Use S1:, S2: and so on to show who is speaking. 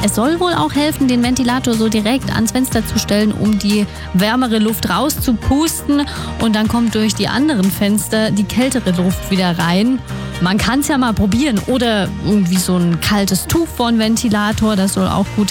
S1: Es soll wohl auch helfen, den Ventilator so direkt ans Fenster zu stellen, um die wärmere Luft rauszupusten. Und dann kommt durch die anderen Fenster die kältere Luft wieder rein. Man kann es ja mal probieren. Oder irgendwie so ein kaltes Tuch vor den Ventilator, das soll auch gut